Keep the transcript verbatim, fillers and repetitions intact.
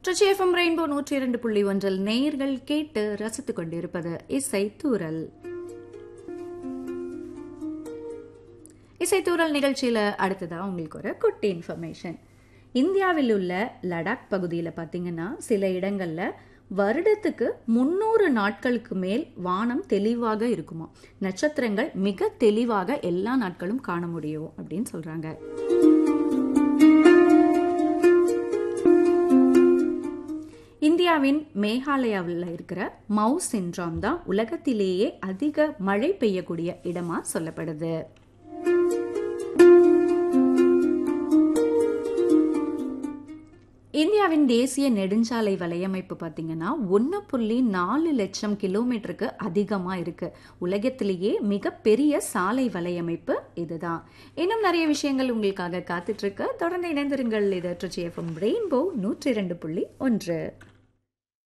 Trichy FM rainbow நூற்றி இரண்டு புள்ளி ஒன்றில் நேயர்கள் கேட்டு ரசித்துக் கொண்டிருப்பது இசைத்தூரல். இசைத்தூரல் நிகழ்ச்சியில அடுத்ததா உங்களுக்கு ஒரு குட்டி இன்ஃபர்மேஷன். இந்தியாவில் உள்ள லடாக் பகுதியில் பார்த்தீங்கன்னா சில இடங்கள்ல வருடத்துக்கு முன்னூறு நாட்களுக்கு மேல் வானம் தெளிவாக இருக்குமா, நட்சத்திரங்கள் மிக தெளிவாக எல்லா நாட்களும் காண முடியும் அப்படின்னு சொல்றாங்க. இந்தியாவின் மேகாலயாவில் இருக்கிற மவு சின்ட்ராம் தான் உலகத்திலேயே அதிக மழை பெய்யக்கூடிய இடமா சொல்லப்படுது. இந்தியாவின் தேசிய நெடுஞ்சாலை வலையமைப்பு பார்த்தீங்கன்னா ஒன்று புள்ளி நாலு லட்சம் கிலோமீட்டருக்கு அதிகமாக இருக்கு. உலகத்திலேயே மிகப்பெரிய சாலை வலையமைப்பு இதுதான். இன்னும் நிறைய விஷயங்கள் உங்களுக்காக காத்துட்டு இருக்கு. தொடர்ந்து இணைந்திருங்கள். இது ட்ரிச்சி எஃப்எம் ரெயின்போ நூற்றி இரண்டு புள்ளி ஒன்று.